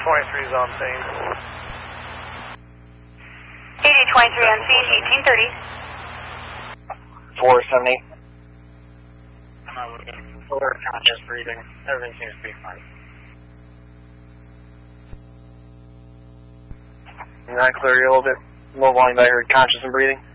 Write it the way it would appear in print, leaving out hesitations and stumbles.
23 is on scene. AJ-23 on scene, 1830. 470. I'm not looking. Fuller conscious breathing. Everything seems to be fine. Can I clear you a little bit? Low volume, I heard conscious and breathing.